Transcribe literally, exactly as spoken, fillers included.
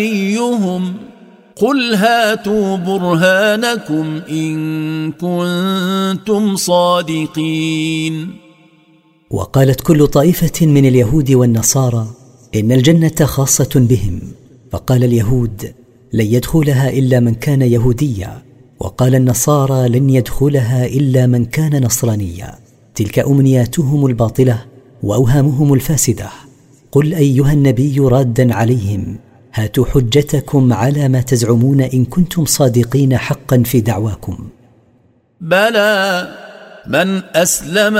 أيهم قل هاتوا برهانكم إن كنتم صادقين. وقالت كل طائفة من اليهود والنصارى إن الجنة خاصة بهم، فقال اليهود لن يدخلها إلا من كان يهوديا، وقال النصارى لن يدخلها إلا من كان نصرانيا. تلك أمنياتهم الباطلة وأوهامهم الفاسدة. قل أيها النبي رادا عليهم هاتوا حجتكم على ما تزعمون إن كنتم صادقين حقا في دعواكم. بلى من أسلم